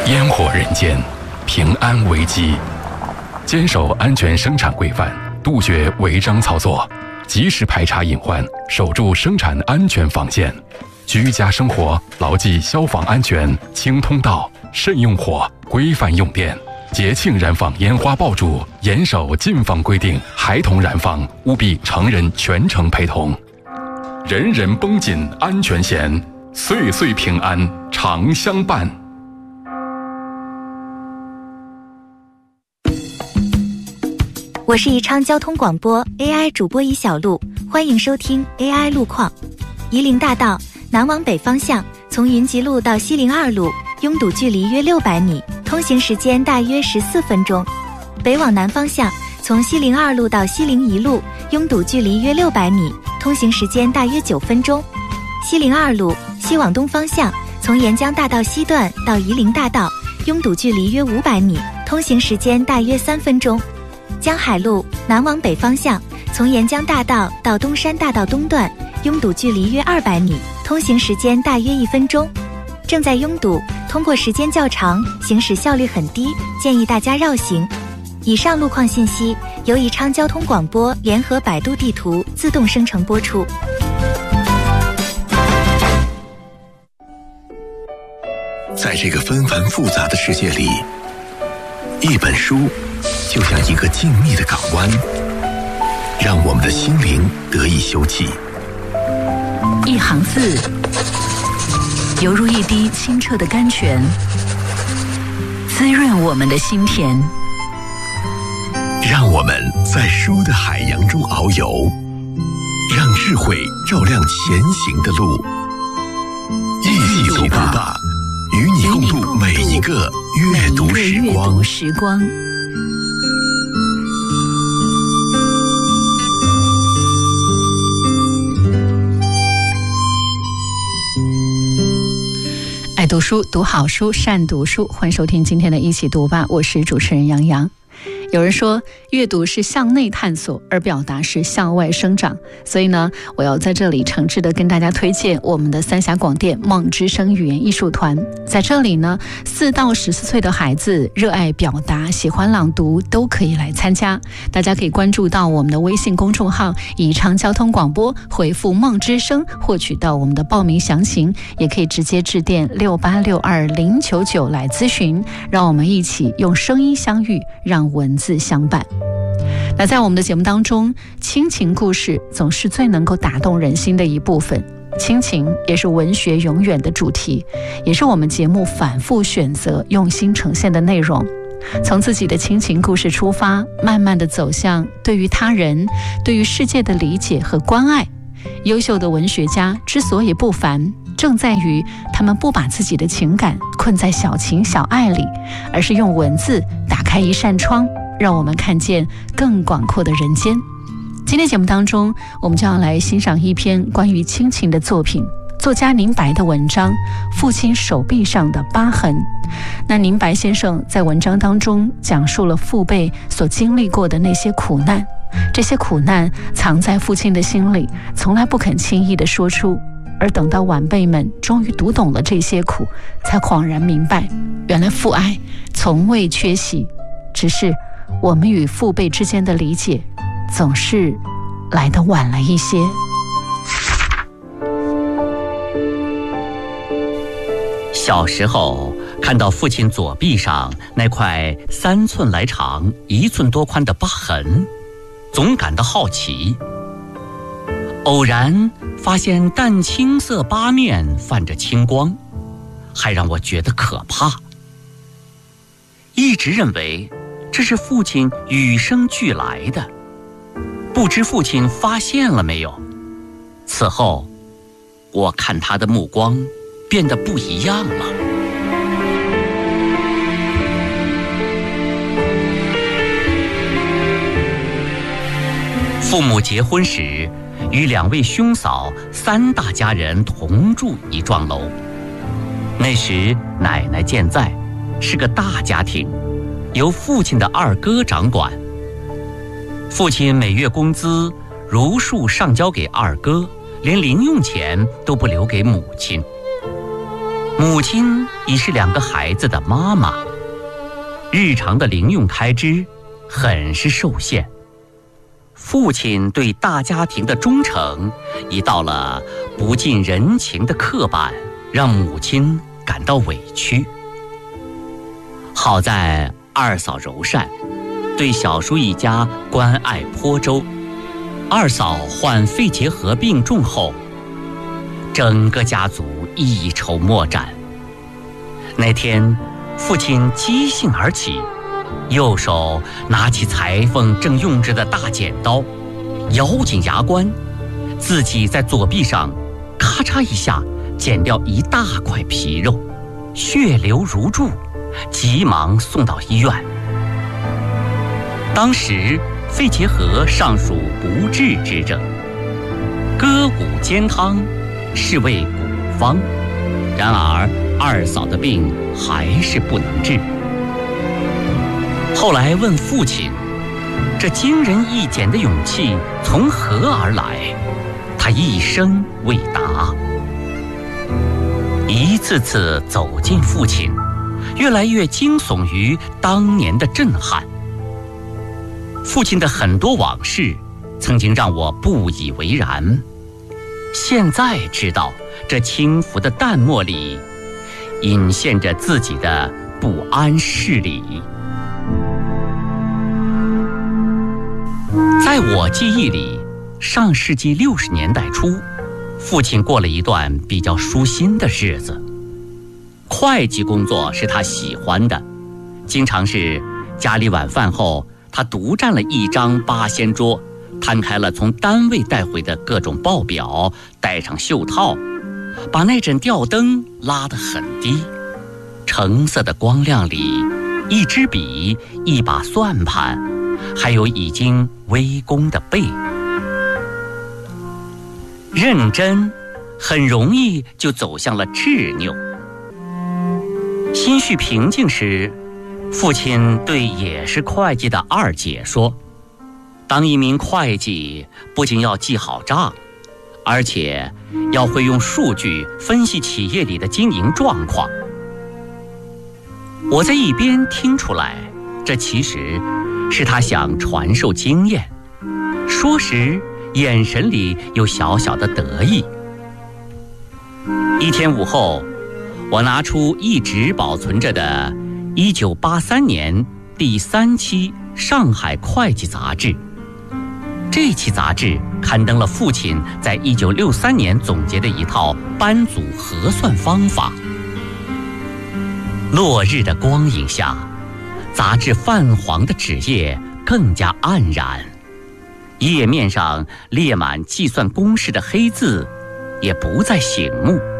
烟火人间，平安危机。坚守安全生产规范，杜绝违章操作，及时排查隐患，守住生产安全防线。居家生活牢记消防安全，清通道，慎用火，规范用电。节庆燃放烟花爆竹，严守禁放规定，孩童燃放务必成人全程陪同。人人绷紧安全弦，岁岁平安常相伴。 我是宜昌交通广播 AI 主播宜小璐，欢迎收听 AI 路况。夷陵大道南往北方向，从云集路到西陵2路，拥堵距离约600米，通行时间大约14分钟。北往南方向，从西陵2路到西陵1路，拥堵距离约600米，通行时间大约9分钟。西陵2路西往东方向，从沿江大道西段到夷陵大道，拥堵距离约500米，通行时间大约3分钟。江海路南往北方向，从沿江大道到东山大道东段，拥堵距离约200米，通行时间大约1分钟。正在拥堵，通过时间较长，行驶效率很低，建议大家绕行。以上路况信息由宜昌交通广播联合百度地图自动生成播出。 在这个纷繁复杂的世界里，一本书就像一个静谧的港湾，让我们的心灵得以休憩。 一行字犹如一滴清澈的甘泉，滋润我们的心田。 让我们在书的海洋中遨游，让智慧照亮前行的路。一起读吧，与你共度每一个阅读时光。 爱读书，读好书，善读书。欢迎收听今天的一起读吧，我是主持人杨洋。有人说，阅读是向内探索，而表达是向外生长。所以呢，我要在这里诚挚的跟大家推荐我们的三峡广电梦之声语言艺术团。在这里呢，4到14岁的孩子热爱表达、喜欢朗读都可以来参加。大家可以关注到我们的微信公众号宜昌交通广播，回复梦之声获取到我们的报名详情，也可以直接致电6862-099来咨询。让我们一起用声音相遇，让文字相伴。那在我们的节目当中，亲情故事总是最能够打动人心的一部分。亲情也是文学永远的主题，也是我们节目反复选择用心呈现的内容。从自己的亲情故事出发，慢慢的走向对于他人、对于世界的理解和关爱。优秀的文学家之所以不凡，正在于他们不把自己的情感困在小情小爱里，而是用文字打开一扇窗，让我们看见更广阔的人间。今天节目当中，我们就要来欣赏一篇关于亲情的作品，作家宁白的文章《父亲手臂上的疤痕》。那宁白先生在文章当中讲述了父辈所经历过的那些苦难，这些苦难藏在父亲的心里，从来不肯轻易地说出。而等到晚辈们终于读懂了这些苦，才恍然明白，原来父爱从未缺席，只是我们与父辈之间的理解总是来得晚了一些。 小时候看到父亲左臂上那块3寸来长、1寸多宽的疤痕，总感到好奇。偶然发现淡青色疤面泛着青光，还让我觉得可怕。一直认为这是父亲与生俱来的，不知父亲发现了没有。此后，我看他的目光变得不一样了。父母结婚时，与2位兄嫂3大家人同住一幢楼。那时奶奶健在，是个大家庭，由父亲的2哥掌管。父亲每月工资如数上交给2哥，连零用钱都不留给母亲。 母亲已是2个孩子的妈妈，日常的零用开支很是受限。父亲对大家庭的忠诚已到了不近人情的刻板，让母亲感到委屈。好在二嫂柔善，对小叔一家关爱颇周。二嫂患肺结核病重后，整个家族一筹莫展。那天，父亲即兴而起，右手拿起裁缝正用着的大剪刀，咬紧牙关，自己在左臂上咔嚓一下剪掉一大块皮肉，血流如注，急忙送到医院。当时肺结核尚属不治之症，割骨煎汤是为古方，然而二嫂的病还是不能治。后来问父亲，这惊人一剪的勇气从何而来？他一生未答。一次次走近父亲，越来越惊悚于当年的震撼。父亲的很多往事曾经让我不以为然，现在知道这轻浮的淡漠里隐现着自己的不谙世理。在我记忆里，上世纪60年代初，父亲过了一段比较舒心的日子。会计工作是他喜欢的，经常是家里晚饭后，他独占了一张八仙桌，摊开了从单位带回的各种报表，戴上袖套，把那盏吊灯拉得很低，橙色的光亮里，一支笔，一把算盘，还有已经微弓的背。认真很容易就走向了执拗。心绪平静时，父亲对也是会计的二姐说，当一名会计不仅要记好账，而且要会用数据分析企业里的经营状况。我在一边听出来，这其实是他想传授经验，说时眼神里有小小的得意。一天午后，我拿出一直保存着的1983年第3期《上海会计》杂志。这期杂志刊登了父亲在1963年总结的一套班组核算方法。落日的光影下，杂志泛黄的纸页更加黯然，页面上列满计算公式的黑字也不再醒目。